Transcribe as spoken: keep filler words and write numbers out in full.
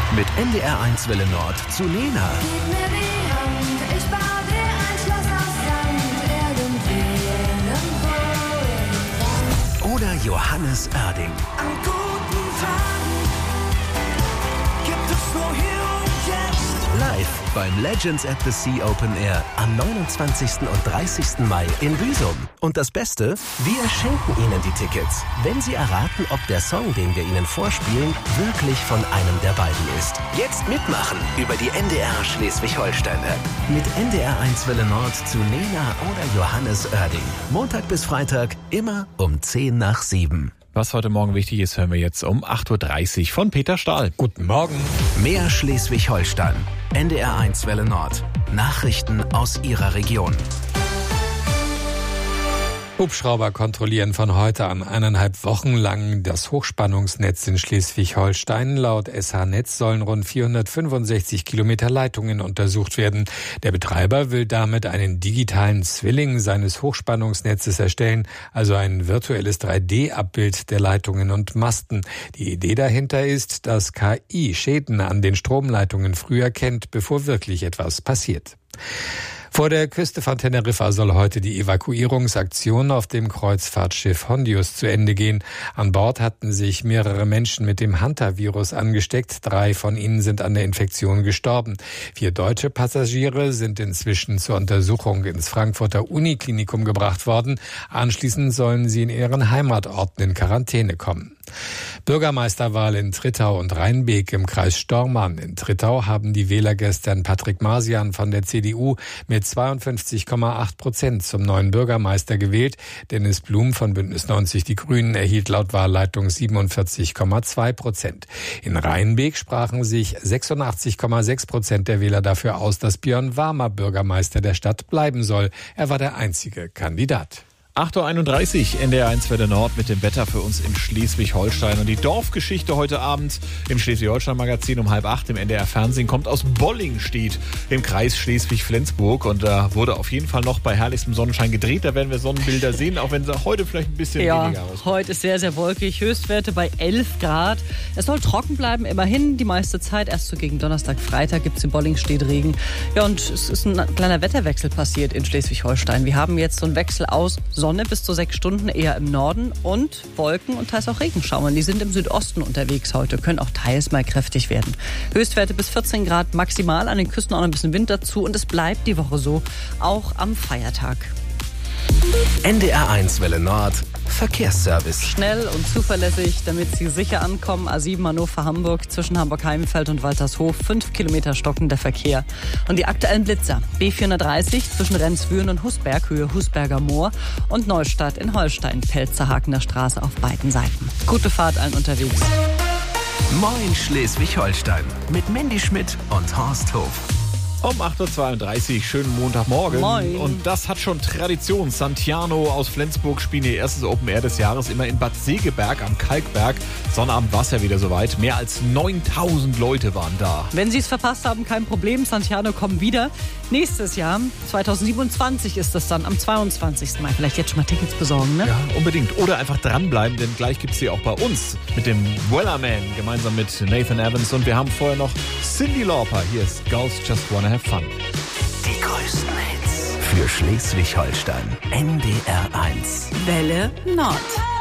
Mit N D R eins Welle Nord zu Lena. Gib mir die Hand, ich baue dir ein Schloss aus Sand, irgendwo, irgendwo. Oder Johannes Oerding. An guten Tagen gibt es nur hier und jetzt. Live beim Legends at the Sea Open Air am neunundzwanzigsten und dreißigsten Mai in Büsum. Und das Beste, wir schenken Ihnen die Tickets, wenn Sie erraten, ob der Song, den wir Ihnen vorspielen, wirklich von einem der beiden ist. Jetzt mitmachen über die N D R Schleswig-Holstein-App. Mit N D R eins Welle Nord zu Lena oder Johannes Oerding. Montag bis Freitag immer um zehn nach sieben. Was heute Morgen wichtig ist, hören wir jetzt um acht Uhr dreißig von Peter Stahl. Guten Morgen. Mehr Schleswig-Holstein. N D R eins Welle Nord. Nachrichten aus Ihrer Region. Hubschrauber kontrollieren von heute an eineinhalb Wochen lang das Hochspannungsnetz in Schleswig-Holstein. Laut S H-Netz sollen rund vierhundertfünfundsechzig Kilometer Leitungen untersucht werden. Der Betreiber will damit einen digitalen Zwilling seines Hochspannungsnetzes erstellen, also ein virtuelles drei D Abbild der Leitungen und Masten. Die Idee dahinter ist, dass K I Schäden an den Stromleitungen früh erkennt, bevor wirklich etwas passiert. Vor der Küste von Teneriffa soll heute die Evakuierungsaktion auf dem Kreuzfahrtschiff Hondius zu Ende gehen. An Bord hatten sich mehrere Menschen mit dem Hanta-Virus angesteckt. Drei von ihnen sind an der Infektion gestorben. Vier deutsche Passagiere sind inzwischen zur Untersuchung ins Frankfurter Uniklinikum gebracht worden. Anschließend sollen sie in ihren Heimatorten in Quarantäne kommen. Bürgermeisterwahl in Trittau und Rheinbeek im Kreis Stormarn. In Trittau haben die Wähler gestern Patrick Marsian von der C D U mit zweiundfünfzig Komma acht Prozent zum neuen Bürgermeister gewählt. Dennis Blum von Bündnis neunzig Die Grünen erhielt laut Wahlleitung siebenundvierzig Komma zwei Prozent. In Rheinbeek sprachen sich sechsundachtzig Komma sechs Prozent der Wähler dafür aus, dass Björn Warmer Bürgermeister der Stadt bleiben soll. Er war der einzige Kandidat. acht Uhr einunddreißig, N D R eins Welle Nord mit dem Wetter für uns in Schleswig-Holstein. Und die Dorfgeschichte heute Abend im Schleswig-Holstein-Magazin um halb acht im N D R-Fernsehen kommt aus Bollingstedt im Kreis Schleswig-Flensburg. Und da wurde auf jeden Fall noch bei herrlichstem Sonnenschein gedreht. Da werden wir Sonnenbilder sehen, auch wenn sie heute vielleicht ein bisschen ja, weniger ausmachen. Heute ist sehr, sehr wolkig. Höchstwerte bei elf Grad. Es soll trocken bleiben, immerhin die meiste Zeit. Erst so gegen Donnerstag, Freitag gibt es in Bollingstedt Regen. Ja, und es ist ein kleiner Wetterwechsel passiert in Schleswig-Holstein. Wir haben jetzt so einen Wechsel aus Sonne bis zu sechs Stunden eher im Norden und Wolken und teils auch Regenschauern. Die sind im Südosten unterwegs heute, können auch teils mal kräftig werden. Höchstwerte bis vierzehn Grad maximal, an den Küsten auch noch ein bisschen Wind dazu und es bleibt die Woche so, auch am Feiertag. N D R eins Welle Nord. Verkehrsservice. Schnell und zuverlässig, damit Sie sicher ankommen. A sieben Hannover-Hamburg zwischen Hamburg-Heimfeld und Waltershof. Fünf Kilometer stockender Verkehr. Und die aktuellen Blitzer. B vierhundertdreißig zwischen Rendswüren und Husberg, Höhe Husberger Moor. Und Neustadt in Holstein, Pelzerhakener Straße auf beiden Seiten. Gute Fahrt allen unterwegs. Moin Schleswig-Holstein. Mit Mandy Schmidt und Horst Hof. Um acht Uhr zweiunddreißig, schönen Montagmorgen. Moin. Und das hat schon Tradition. Santiano aus Flensburg spielen ihr erstes Open Air des Jahres immer in Bad Segeberg am Kalkberg. Sonnabend war es ja wieder soweit. Mehr als neuntausend Leute waren da. Wenn Sie es verpasst haben, kein Problem. Santiano kommen wieder. Nächstes Jahr, zweitausendsiebenundzwanzig, ist das dann am zweiundzwanzigsten Mai. Vielleicht jetzt schon mal Tickets besorgen, ne? Ja, unbedingt. Oder einfach dranbleiben, denn gleich gibt es sie auch bei uns mit dem Wellerman gemeinsam mit Nathan Evans. Und wir haben vorher noch Cyndi Lauper. Hier ist Girls Just Wanna Have Fun. Die größten Hits für Schleswig-Holstein. N D R eins. Welle Nord.